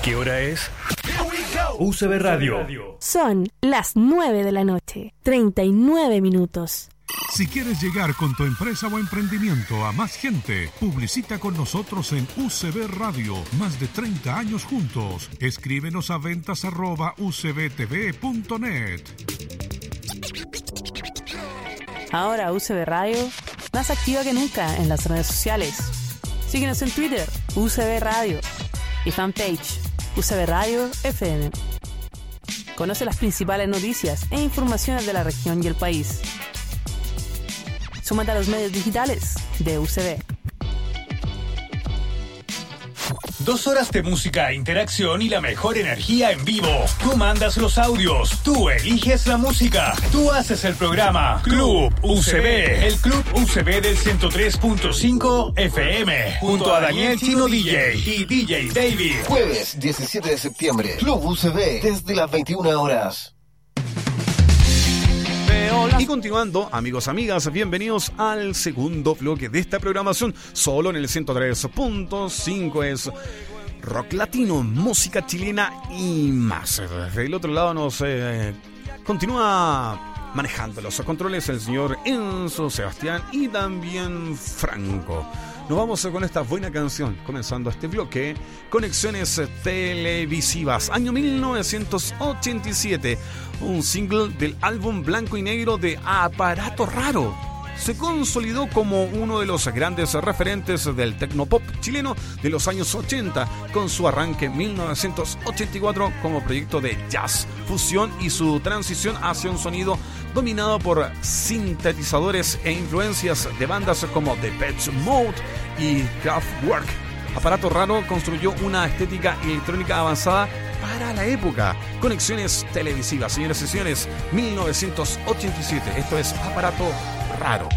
¿Qué hora es? UCB Radio. Son las 9 de la noche, 39 minutos. Si quieres llegar con tu empresa o emprendimiento a más gente, publicita con nosotros en UCB Radio. Más de 30 años juntos. Escríbenos a ventas@ucbtv.net. Ahora UCB Radio, más activa que nunca en las redes sociales. Síguenos en Twitter, UCB Radio, y fanpage, UCB Radio FM. Conoce las principales noticias e informaciones de la región y el país. Súmate a los medios digitales de UCB. 2 horas de música, interacción y la mejor energía en vivo. Tú mandas los audios, tú eliges la música, tú haces el programa. Club UCB, el Club UCB del 103.5 FM, junto a Daniel Chino DJ y DJ David. Jueves 17 de septiembre, Club UCB, desde las 21 horas. Y continuando, amigos, amigas, bienvenidos al segundo bloque de esta programación, solo en el 103.5. Es rock latino, música chilena y más. Desde el otro lado nos continúa manejando los controles el señor Enzo, Sebastián y también Franco. Nos vamos con esta buena canción, comenzando este bloque, Conexiones Televisivas, año 1987, un single del álbum blanco y negro de Aparato Raro. Se consolidó como uno de los grandes referentes del tecnopop chileno de los años 80, con su arranque en 1984 como proyecto de jazz, fusión y su transición hacia un sonido dominado por sintetizadores e influencias de bandas como Depeche Mode y Kraftwerk. Aparato Raro construyó una estética electrónica avanzada para la época. Conexiones Televisivas, señores y señores, 1987. Esto es Aparato Raro.